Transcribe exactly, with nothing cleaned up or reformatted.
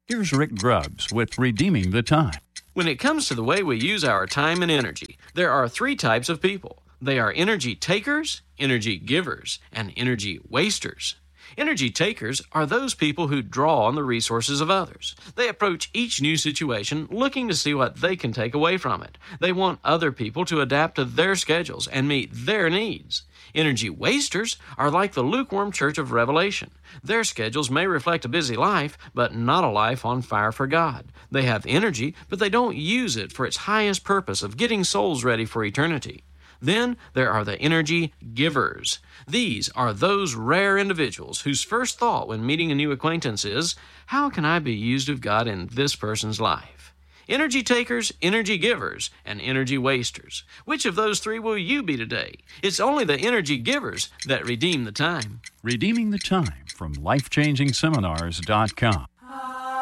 Here's Rick Grubbs with Redeeming the Time. When it comes to the way we use our time and energy, there are three types of people. They are energy takers, energy givers, and energy wasters. Energy takers are those people who draw on the resources of others. They approach each new situation looking to see what they can take away from it. They want other people to adapt to their schedules and meet their needs. Energy wasters are like the lukewarm church of Revelation. Their schedules may reflect a busy life, but not a life on fire for God. They have energy, but they don't use it for its highest purpose of getting souls ready for eternity. Then there are the energy givers. These are those rare individuals whose first thought when meeting a new acquaintance is, how can I be used of God in this person's life? Energy takers, energy givers, and energy wasters. Which of those three will you be today? It's only the energy givers that redeem the time. Redeeming the Time from life changing seminars dot com.